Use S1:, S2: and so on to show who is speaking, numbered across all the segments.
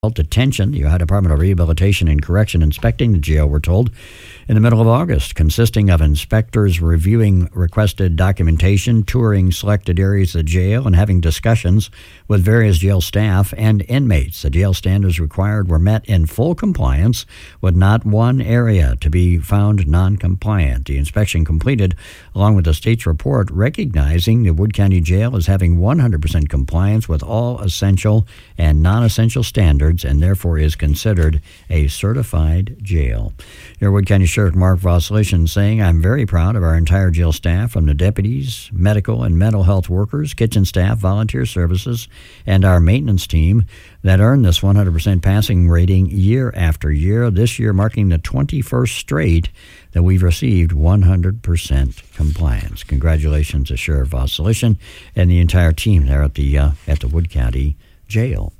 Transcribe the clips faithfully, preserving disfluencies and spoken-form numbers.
S1: detention. The Ohio Department of Rehabilitation and Correction inspecting the jail, we're told, in the middle of August, consisting of inspectors reviewing requested documentation, touring selected areas of the jail, and having discussions with various jail staff and inmates. The jail standards required were met in full compliance, with not one area to be found non-compliant. The inspection completed along with the state's report recognizing the Wood County Jail as having one hundred percent compliance with all essential and non-essential standards, and therefore is considered a certified jail. Your Wood County Sheriff Mark Voslishin saying, "I'm very proud of our entire jail staff, from the deputies, medical and mental health workers, kitchen staff, volunteer services, and our maintenance team that earned this one hundred percent passing rating year after year, this year marking the twenty-first straight that we've received one hundred percent compliance." Congratulations to Sheriff Voslishin and the entire team there at the uh, at the Wood County Jail.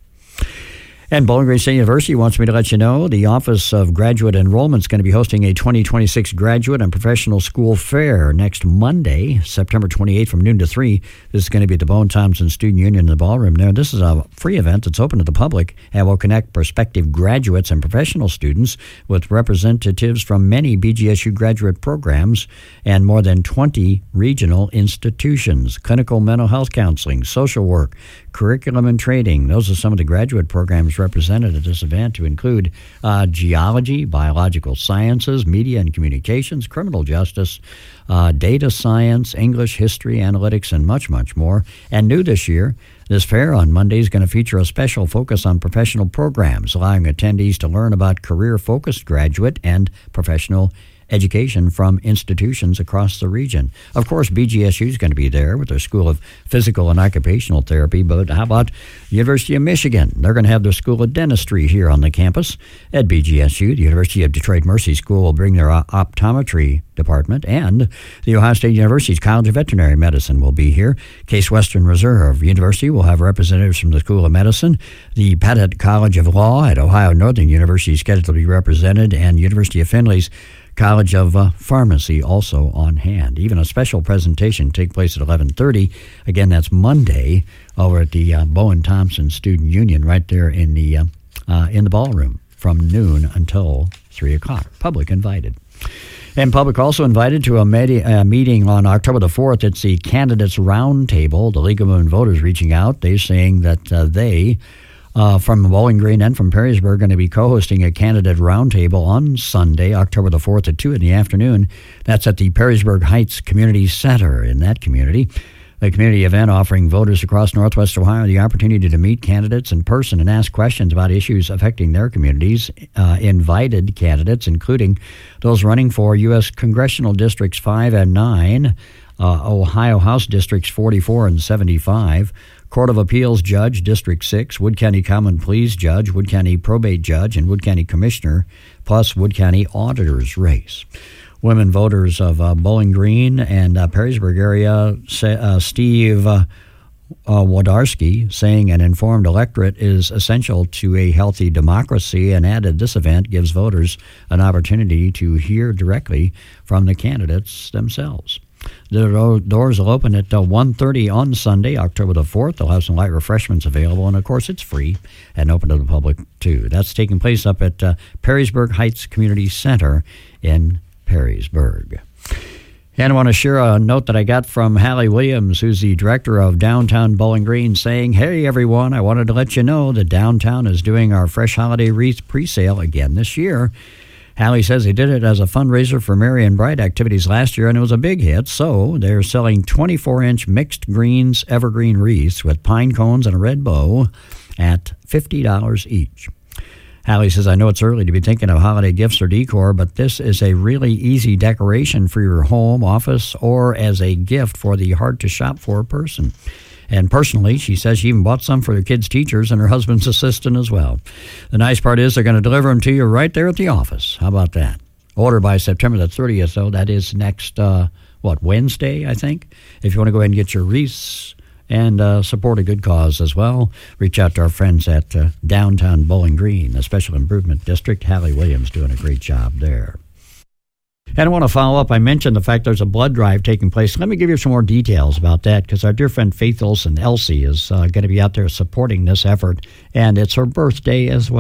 S1: And Bowling Green State University wants me to let you know the Office of Graduate Enrollment is going to be hosting a twenty twenty-six Graduate and Professional School Fair next Monday, September twenty-eighth from noon to three. This is going to be at the Bowen Thompson Student Union in the ballroom there. This is a free event that's open to the public and will connect prospective graduates and professional students with representatives from many B G S U graduate programs and more than twenty regional institutions. Clinical mental health counseling, social work, curriculum and training. Those are some of the graduate programs represented at this event, to include uh, geology, biological sciences, media and communications, criminal justice, uh, data science, English, history, analytics, and much, much more. And new this year, this fair on Monday is going to feature a special focus on professional programs, allowing attendees to learn about career-focused graduate and professional education from institutions across the region. Of course, B G S U is going to be there with their School of Physical and Occupational Therapy, but how about the University of Michigan? They're going to have their School of Dentistry here on the campus at B G S U. The University of Detroit Mercy School will bring their optometry department, and the Ohio State University's College of Veterinary Medicine will be here. Case Western Reserve University will have representatives from the School of Medicine. The Pettit College of Law at Ohio Northern University is scheduled to be represented, and University of Findlay's College of uh, Pharmacy also on hand. Even a special presentation take place at eleven thirty. Again, that's Monday over at the uh, Bowen Thompson Student Union right there in the uh, uh, in the ballroom from noon until three o'clock. Public invited. And public also invited to a med- uh, meeting on October the fourth. It's the Candidates Roundtable. The League of Women Voters reaching out. They're saying that uh, they Uh, from Bowling Green and from Perrysburg, going to be co-hosting a candidate roundtable on Sunday, October the fourth at two in the afternoon. That's at the Perrysburg Heights Community Center in that community. A community event offering voters across Northwest Ohio the opportunity to meet candidates in person and ask questions about issues affecting their communities. Uh, invited candidates, including those running for U S Congressional Districts five and nine, uh, Ohio House Districts forty-four and seventy-five, Court of Appeals Judge, District six, Wood County Common Pleas Judge, Wood County Probate Judge, and Wood County Commissioner, plus Wood County Auditor's race. Women voters of uh, Bowling Green and uh, Perrysburg area, uh, Steve uh, uh, Wodarski, saying an informed electorate is essential to a healthy democracy, and added this event gives voters an opportunity to hear directly from the candidates themselves. The doors will open at uh, one thirty on Sunday, October the fourth. They'll have some light refreshments available, and of course it's free and open to the public too. That's taking place up at uh, Perrysburg Heights Community Center in Perrysburg. And I want to share a note that I got from Hallie Williams, who's the director of Downtown Bowling Green, saying, "Hey everyone, I wanted to let you know that Downtown is doing our Fresh Holiday Wreath pre-sale again this year." Hallie says they did it as a fundraiser for Merry and Bright activities last year, and it was a big hit. So they're selling twenty-four inch mixed greens evergreen wreaths with pine cones and a red bow at fifty dollars each. Hallie says, "I know it's early to be thinking of holiday gifts or decor, but this is a really easy decoration for your home, office, or as a gift for the hard-to-shop-for person." And personally, she says she even bought some for her kids' teachers and her husband's assistant as well. The nice part is they're going to deliver them to you right there at the office. How about that? Order by September the thirtieth, though. That is next, uh, what, Wednesday, I think? If you want to go ahead and get your wreaths and uh, support a good cause as well, reach out to our friends at uh, Downtown Bowling Green, the Special Improvement District. Hallie Williams doing a great job there. And I want to follow up. I mentioned the fact there's a blood drive taking place. Let me give you some more details about that, because our dear friend Faith Olson Elsie is uh, going to be out there supporting this effort, and it's her birthday as well.